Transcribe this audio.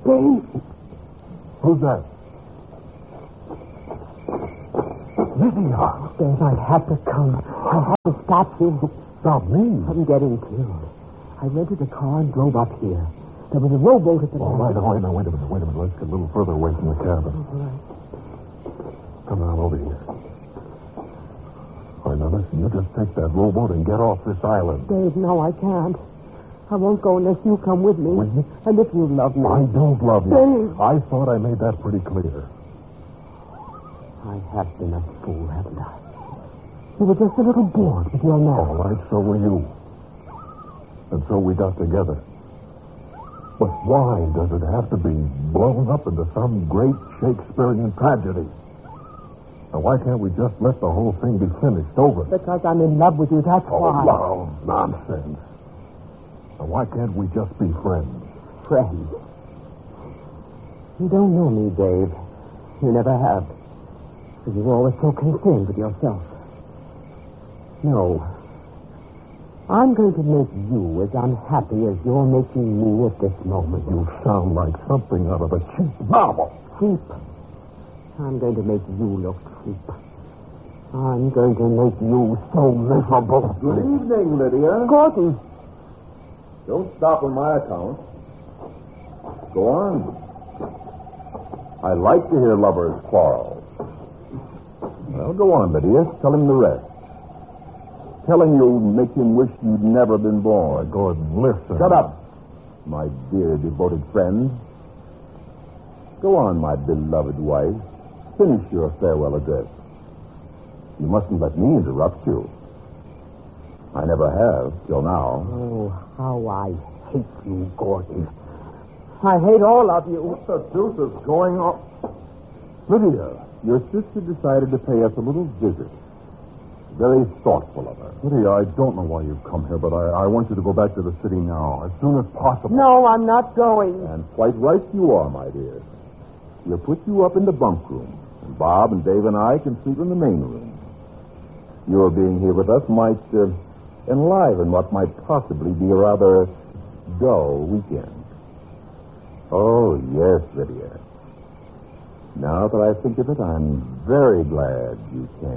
Dave. Who's that? Lydia. Dave, I had to come. I had to stop you. Stop me? I'm getting killed. I rented a car and drove up here. There was a rowboat at the All right, wait a minute. Let's get a little further away from the cabin. All right. Come on over here. All right, now listen, you just take that rowboat and get off this island. Dave, no, I can't. I won't go unless you come with me. With me? And if you love me. I don't love you. Dave. I thought I made that pretty clear. I have been a fool, haven't I? You were just a little bored with your man. All right, so were you. And so we got together. But why does it have to be blown up into some great Shakespearean tragedy? And why can't we just let the whole thing be finished over? Because I'm in love with you, that's why. Oh, nonsense. And why can't we just be friends? Friends. You don't know me, Dave. You never have. Because you're always so concerned with yourself. No. I'm going to make you as unhappy as you're making me at this moment. You sound like something out of a cheap novel. Cheap? I'm going to make you look cheap. I'm going to make you so miserable. Good evening, Lydia. Gordon. Don't stop on my account. Go on. I like to hear lovers quarrel. Well, go on, Lydia. Tell him the rest. Telling you make him wish you'd never been born. Gordon, listen. Shut up, my dear devoted friend. Go on, my beloved wife. Finish your farewell address. You mustn't let me interrupt you. I never have, till now. Oh, how I hate you, Gordon. I hate all of you. What the deuce is going on? Lydia, your sister decided to pay us a little visit. Very thoughtful of her. Lydia, I don't know why you've come here, but I want you to go back to the city now, as soon as possible. No, I'm not going. And quite right you are, my dear. We'll put you up in the bunk room, and Bob and Dave and I can sleep in the main room. Your being here with us might enliven what might possibly be a rather dull weekend. Oh, yes, Lydia. Now that I think of it, I'm very glad you came.